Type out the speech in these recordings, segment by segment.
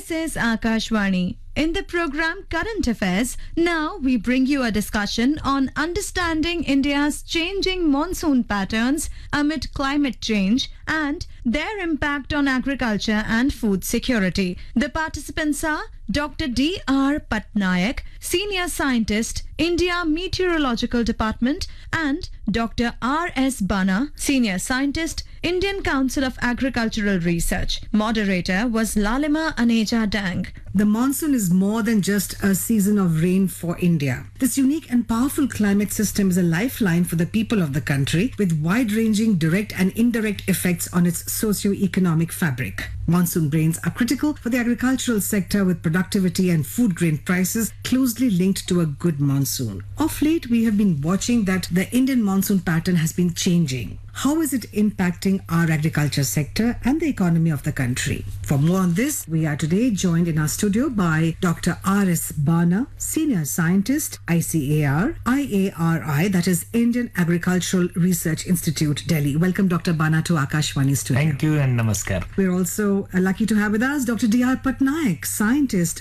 This is Akashvani. In the program Current Affairs, now we bring you a discussion on understanding India's changing monsoon patterns amid climate change and their impact on agriculture and food security. The participants are Dr. D.R. Patnaik, Senior Scientist, India Meteorological Department, and Dr. R.S. Bana, Senior Scientist, Indian Council of Agricultural Research. Moderator was Lalima Aneja Dang. The monsoon is more than just a season of rain for India. This unique and powerful climate system is a lifeline for the people of the country with wide-ranging direct and indirect effects on its socio-economic fabric. Monsoon rains are critical for the agricultural sector with productivity and food grain prices closely linked to a good monsoon. Of late, we have been watching that the Indian monsoon pattern has been changing. How is it impacting our agriculture sector and the economy of the country? For more on this, we are today joined in our studio by Dr. R.S. Bana, Senior Scientist, ICAR, IARI, that is Indian Agricultural Research Institute, Delhi. Welcome, Dr. Bana, to Akashvani studio. Thank you and namaskar. We're also lucky to have with us Dr. D.R. Patnaik, Scientist,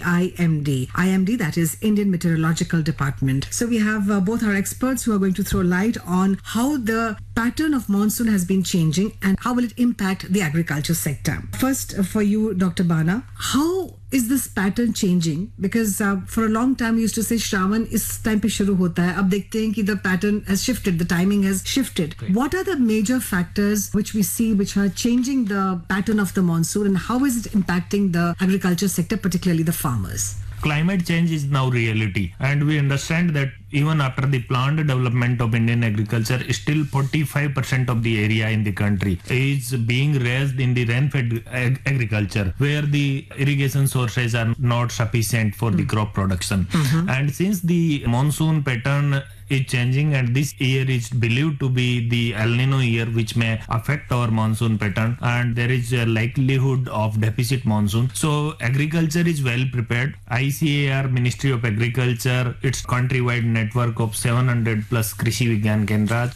GIMD. IMD, that is Indian Meteorological Department. So we have both our experts who are going to throw light on how the pattern of monsoon has been changing and how will it impact the agriculture sector. First, for you, Dr. Bana, how is this pattern changing? Because for a long time we used to say Shravan is time pe shuru hota hai. Ab dekhte hain ki the pattern has shifted, the timing has shifted. Right. What are the major factors which we see which are changing the pattern of the monsoon, and how is it impacting the agriculture sector, particularly the farmers? Climate change is now reality, and we understand that even after the planned development of Indian agriculture, still 45% of the area in the country is being raised in the rain-fed agriculture, where the irrigation sources are not sufficient for the crop production. And since the monsoon pattern is changing, and this year is believed to be the El Nino year, which may affect our monsoon pattern, and there is a likelihood of deficit monsoon. So agriculture is well prepared. ICAR, Ministry of Agriculture, its countrywide network of 700 plus Krishi Vigyan Kendras,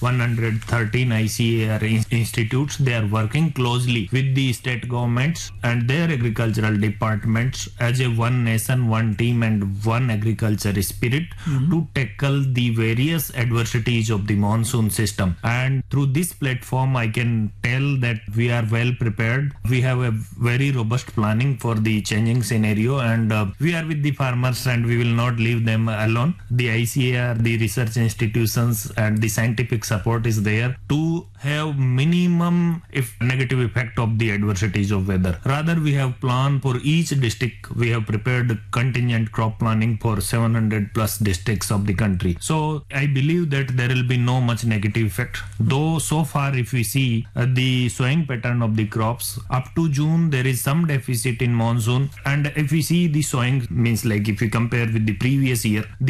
113 ICAR institutes, they are working closely with the state governments and their agricultural departments as a one nation, one team and one agriculture spirit to tackle the various adversities of the monsoon system. And through this platform, I can tell that we are well prepared. We have a very robust planning for the changing scenario, and we are with the farmers and we will not leave them alone. The ICAR, the research institutions and the scientific support is there to have minimum if negative effect of the adversities of weather. Rather, we have planned for each district. We have prepared contingent crop planning for 700 plus districts of the country. So I believe that there will be no much negative effect. Though so far, if we see the sowing pattern of the crops, up to June, there is some deficit in monsoon. And if we see the sowing, means like if we compare with the previous year,